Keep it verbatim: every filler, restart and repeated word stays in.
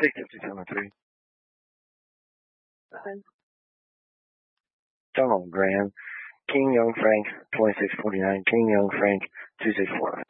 six fifty seven three. Okay. Donald Graham. King Young Frank twenty-six forty-nine. King Young Frank two six four.